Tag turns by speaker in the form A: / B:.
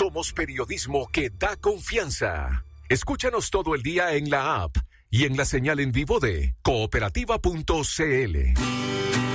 A: Somos periodismo que da confianza. Escúchanos todo el día en la app y en la señal en vivo de cooperativa.cl.